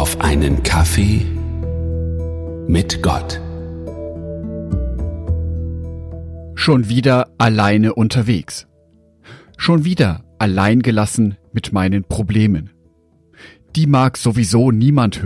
auf einen Kaffee mit Gott. Schon wieder alleine unterwegs. Schon wieder allein gelassen mit meinen Problemen. Die mag sowieso niemand hören.